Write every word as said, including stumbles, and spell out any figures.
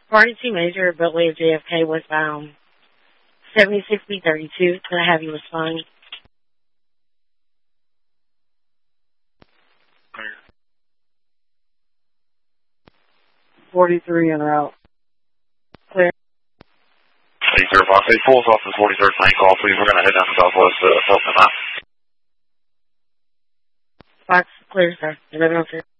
forty-two Major, Beltway of J F K, westbound, seventy-six B thirty-two. Can I have you respond? forty-three en route. Clear. eight zero five eight, pulls off the forty-third lane call, please. We're going to head down to Southwest uh, Hilton now. Fox, clear, sir. eleven oh three.